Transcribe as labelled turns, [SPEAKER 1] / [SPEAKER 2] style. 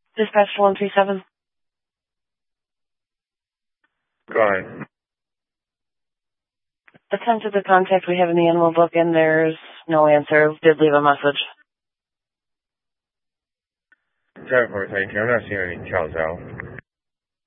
[SPEAKER 1] Dispatch 137.
[SPEAKER 2] Go ahead.
[SPEAKER 1] Attempted to contact we have in the animal book and there's no answer. Did leave a message.
[SPEAKER 2] 10-4, thank you. I'm not seeing any cows out.